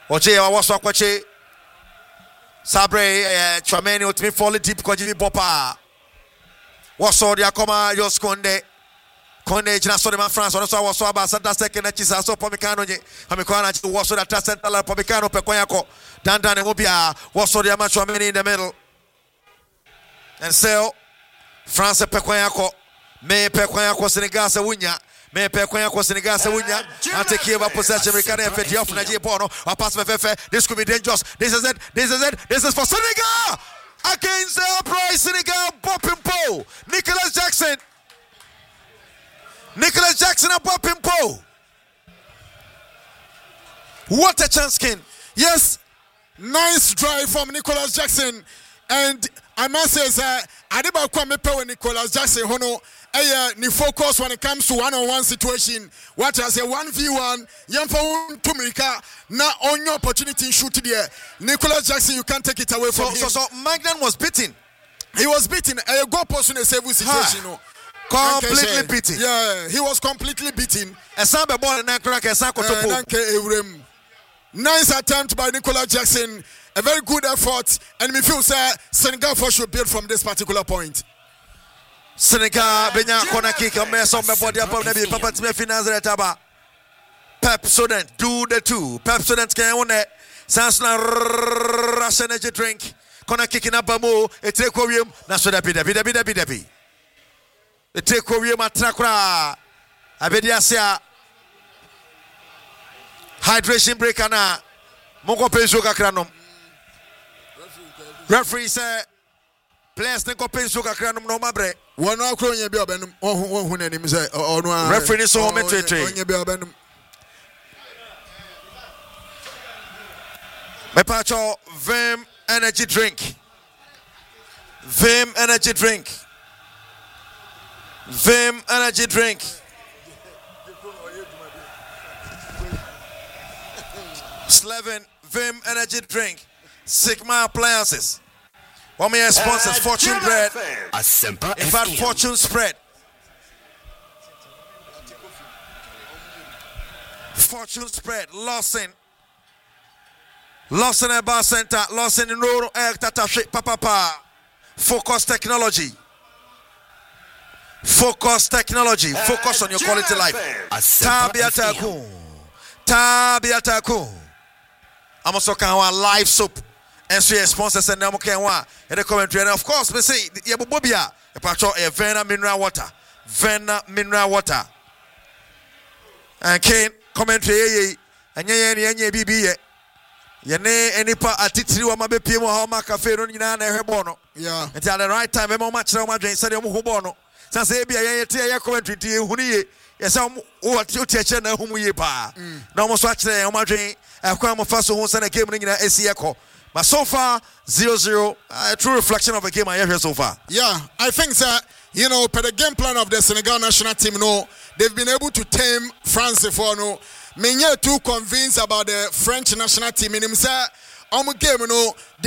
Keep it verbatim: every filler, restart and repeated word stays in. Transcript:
Oche was Wakwache. Sabre Chouameni ultimate fall deep Kwaji Bopa. What's all the Akoma Jos Conde? Conde Jina Sodema France, on also was about Santa Second Chisa, so Pomicano, Hamikana, was that Central Pomicano, Pecoyaco, Dandan and Mopia, was all the Chouameni in the middle. And so, France Pecoyaco, May Pecoyaco Senegal Sawunya. Me Pecoyaco Senegal Sawunya. I take care of possession. We can't fit you off Nigeria Bono. I pass my Fefe. This could be dangerous. This is it. This is it. This is for Senegal. Against the uprise Senegal. Bopping Poe. Nicholas Jackson. Nicholas Jackson and Bopping Poe. What a chance, King. Yes. Nice drive from Nicholas Jackson. And I must say, sir, I did not come with Nicholas Jackson. Hono. Hey, ni focus when it comes to one-on-one situation. What I say, one v one. Yamfa to America. Now on your opportunity shoot there. Nicholas Jackson, you can't take it away from so, him. So, so Magnan was beaten. He was beaten. A goal post in a save situation. No. Completely beaten. Yeah, he was completely beaten. A sample ball and crack a sack. Nice attempt by Nicholas Jackson. A very good effort. And me feel sir, Senegal for sure build from this particular point. Senegal, Benya, corner kick, a mess on my body up on the Papa to me finance retaba. Pep Sodent, do the two. Pep Sodent can own it. Sansna rush energy drink. Corner kicking up a mo, a take home. Nasoda Bida Bida Bida Bida Bida. The take home at Trakra. Abediasia. Hydration break ana. Mongo Pezuka Cranum. Referee said. Players ne kopen so kakra no no mabre wono akro nya bia obenum ohun nanim say onu a referee so home twetwe nya bia obenum me pacho Vim energy drink Vim energy drink Vim energy drink Slevin Vim energy drink Sigma appliances. One of my sponsors, uh, Fortune Bread. In fact, Fortune Spread. Fortune Spread. Lawson. Lawson at Bar Center. Lawson in Roro. Papa Pa. Focus Technology. Focus Technology. Focus on your quality life. Tabiataku. Tabiataku. I'm also going live soap. And so your sponsors and them can want and the commentary. And of course, we say yeah, Bobia, a patch of a Vena mineral water. Vena mineral water. And Kane commentary and ye and ye B B ye. Yene any part at Titri or Mabe Pimo Homa Cafe on Yana Hebono. Yeah. Until the right time, I'm much now my drink, Sadio Mubono. Sans Abia, a commentary to you, Huni. Yes, I'm what you teach and whom we pa. No more watch there, my drink. I've come first who sent a game in a S C Echo. But so far, zero zero, a true reflection of the game I have here so far. Yeah, I think that, you know, per the game plan of the Senegal national team, no, they've been able to tame France for no. Me too convinced about the French national team. In him say, I'm game, no.